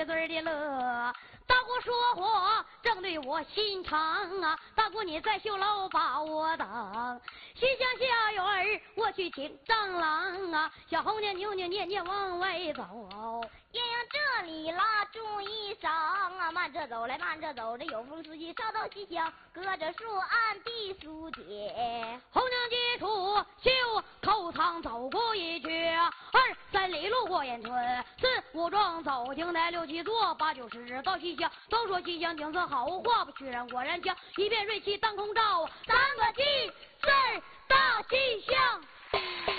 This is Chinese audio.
嘴的乐。大姑说话正对我心肠啊，大姑你在绣楼把我等，西厢下园我去请张郎啊，小红娘扭扭捏捏往外走。 鸳鸯这里拉住衣裳啊，慢着走来慢着走，这有风似细烧到西厢，隔着树岸地书解。 红娘接出绣口仓走过一圈，2、3里路过烟村，4、5庄走进来6、7座，8、9、10到西厢。都说西厢景色好，话不虚然果然香，一片瑞气当空照，3个金字到西厢。